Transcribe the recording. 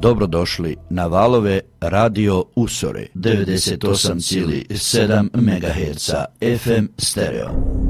Dobrodošli na valove Radio Usore 98,7 MHz FM stereo.